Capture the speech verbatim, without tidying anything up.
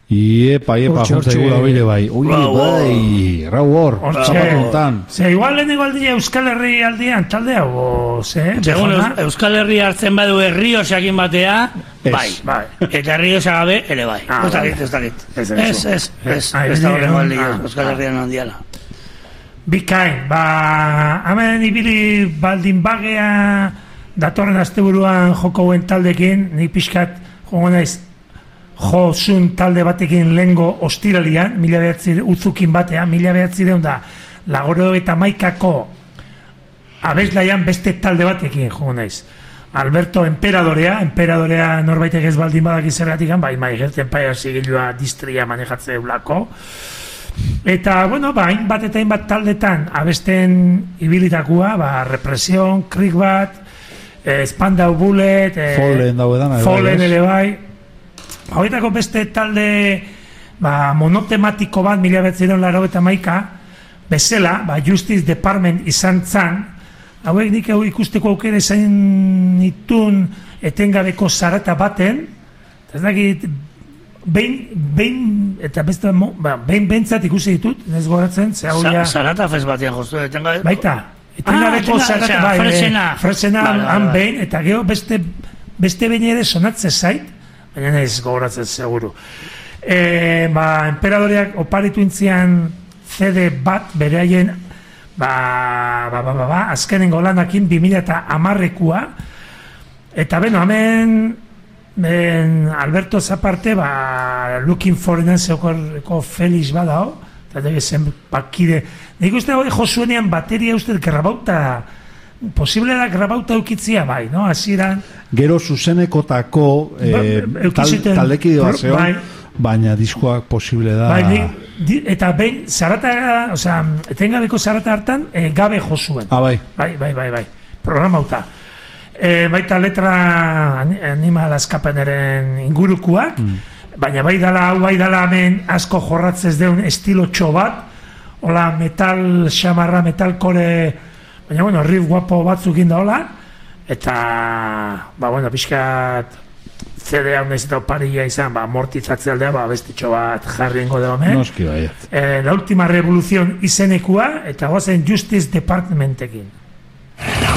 Iepa, iepa, junta egula bire bai. Ui, bai, rau hor, zapatuntan. Ze, igual lehenengo aldia Euskal Herri aldian, talde hau, ze? Segun Euskal Herri hartzen badu herrio sakin batea, bai, bai. Eta herrio sagabe, ere bai. Ez dakit, ez dakit. Ez, ez, ez, ez da horrengo aldia, Euskal Herrian handiala. Bikain, ba, hemen ibili baldin bagea datorren asteburuan joko guen taldekin, nik pixkat jongo naiz jo zun talde batekin lehengo ostiralian, mila behatzi utzukin batean, mila behatzi deun da lagoro eta maikako abeslaian beste talde batekin jongo naiz. Alberto Emperadorea, Emperadorea norbaitek ez baldin badak izergatik, bai, bai, gertzen paia zigilua distria manejatze eulako. Eta, bueno, ba, hainbat eta hainbat taldetan abesten ibilitakua, ba, Represión, Krik bat, eh, Spandau Bullet, eh, Fallen dauedan, Fallen ere bai. Hauetako beste talde ba, monotematiko bat, mila behatziron laro eta maika, bezala, ba, Justice Department izan zan, hauek nik hau ikusteko aukera izan itun etengabeko zarata baten, ez dakit, behin, behin, eta beste, ba, behin behintzat ikusi ditut, ez goratzen, ze hau ja... Zarata fez batean joztu, etengabeko... Baita, etengabeko ah, zarata, bai, fresena, fresena han behin, eta gero beste, beste behin ere sonatze zait, baina ez gogoratzen seguru. E, ba, Emperadoreak oparitu intzian C D bat bereaien ba, ba, ba, ba, ba, azkenengo lanakin bi mila eta hamarrekua, eta beno, hemen ben, Alberto Zaparte ba, Looking for Nanceoko Felix badao, eta debe zen pakide, nik uste hori josuenean bateria uste grabauta posible da grabauta eukitzia bai, no? Hasieran gero zuzenekotako eh, tal, taldekideoa zeon, bai, baina diskoak posible da. Bai, di, eta behin zarata, osea, etengabeko zarata hartan eh, gabe josuen. Ah, bai. Bai, bai, bai, bai. Programauta. Eh, baita letra Animal Askapeneren ingurukuak, mm. baina bai dala, hau bai dala hemen asko jorratzez deun estilo txo bat, hola metal xamarra, metal kore, baina, bueno, riff guapo batzukin da hola, eta, ba, bueno, pixkat C D hau nahiz eta oparia izan, ba, amortizatze aldea, ba, bestitxo bat jarri ingo da homen. Noski baiet. Eh, la última revolución izenekua, eta goazen Justice Departmentekin.